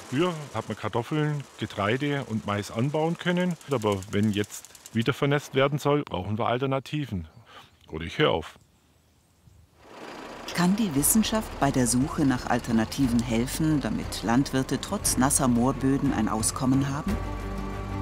Früher hat man Kartoffeln, Getreide und Mais anbauen können. Aber wenn jetzt wieder vernässt werden soll, brauchen wir Alternativen. Oder ich höre auf. Kann die Wissenschaft bei der Suche nach Alternativen helfen, damit Landwirte trotz nasser Moorböden ein Auskommen haben?